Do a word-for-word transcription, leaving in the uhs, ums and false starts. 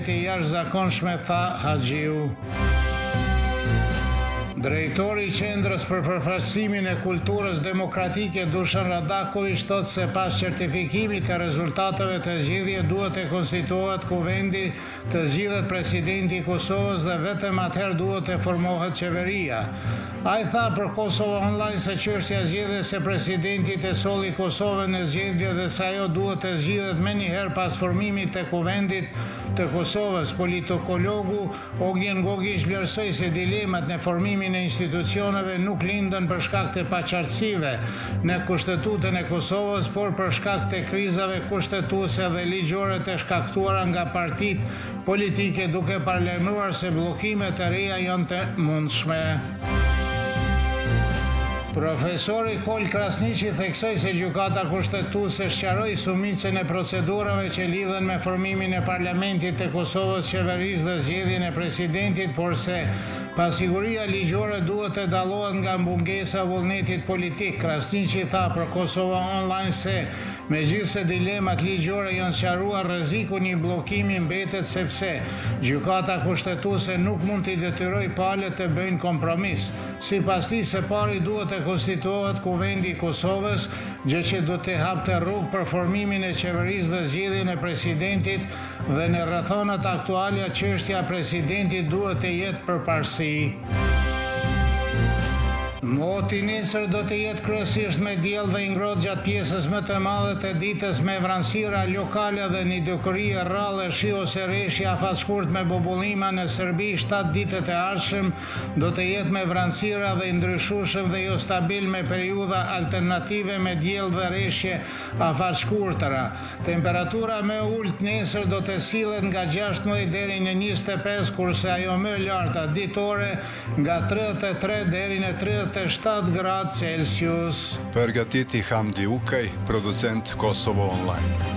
e jashtëzakonshme, tha Haxhiu. Drejtori i Qendrës për Përfaqësimin e Kulturës Demokratike Dušan Radaković thotë se pas certifikimit të rezultateve të zgjedhjeve duhet të konstituohet kuvendi, të zgjidhet presidenti i Kosovës dhe vetëm atëherë duhet të formohet qeveria. Ai tha për Kosova Online se çështja e zgjedhjes së presidentit e solli Kosovën në zgjedhje dhe se ajo duhet të zgjidhet menjëherë pas formimit të kuvendit të Kosovës. Politikologu Ognjen Gogić vlerësoi se dilemat në formimin e institucioneve nuk lindën për shkak të paqartësive në Kushtetutën e Kosovës, por për shkak të krizave kushtetuese dhe ligjore të shkaktuara nga partitë politike, duke paralajmëruar se bllokime të reja janë të mundshme. Profesori Kol Krasniqi theksoi se gjykata kushtetuese sqaroi sumicën e procedurave që lidhen me formimin e parlamentit të Kosovës, qeverisë dhe zgjedhjen e presidentit, por se pasiguria ligjore duhet të dallohet nga mungesa e vullnetit politik. Krasniqi tha për Kosova Online se megjithëse dilemat ligjore janë sqaruar, rreziku një bllokimi mbetet sepse gjykata kushtetuese nuk mund t'i detyrojë palët të bëjnë kompromis. Sipas tij, së pari duhet të konstituohet kuvendi i Kosovës, gjë që do të hapte rrugë për formimin e qeverisë dhe zgjedhjen e presidentit, dhe në rrethonat aktuale çështja e presidentit duhet të jetë përparësi. Moti nesër do të jetë kryesisht me diell dhe i ngrohtë gjatë pjesës më të madhe të ditës, me vranësira lokale dhe një dukuri e rrallë e shi ose reshje afatshkurt me bobullima. Në Serbi, shtatë ditët e ardhshëm do të jetë me vranësira dhe i ndryshueshëm dhe jo stabil, me periudha alternative me diell dhe reshje afatshkurtëra. Temperatura më e ulët nesër do të sillet nga gjashtëmbëdhjetë deri në njëzet e pesë, kurse ajo më e larta ditore nga tridhjetë e tre deri në tridhjetë e shtatë gradë Celsius. Përgatiti Hamdi Ukaj, producent Kosovo Online.